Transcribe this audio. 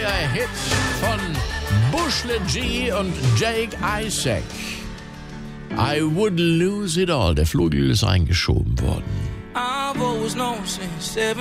neuer Hit von Bushle G und Jake Isaac. I would lose it all. Der Flügel ist eingeschoben worden. I've always known since